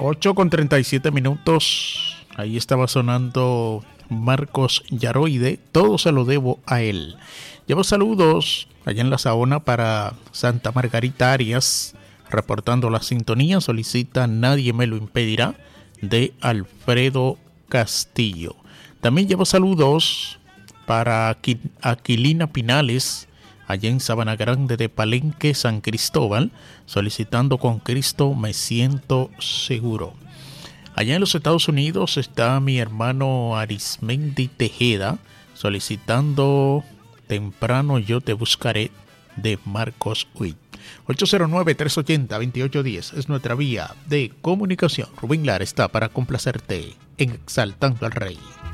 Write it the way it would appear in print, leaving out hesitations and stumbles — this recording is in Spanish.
8:37. Ahí estaba sonando Marcos Yaroide. Todo se lo debo a él. Llevo saludos allá en la Saona para Santa Margarita Arias, reportando la sintonía. Solicita Nadie me lo impedirá, de Alfredo Castillo. También llevo saludos para Aquilina Pinales, allá en Sabana Grande de Palenque, San Cristóbal, solicitando Con Cristo me siento seguro. Allá en los Estados Unidos está mi hermano Arismendi Tejeda, solicitando Temprano yo te buscaré, de Marcos Huit. 809-380-2810 es nuestra vía de comunicación. Rubén Lara está para complacerte en Exaltando al Rey.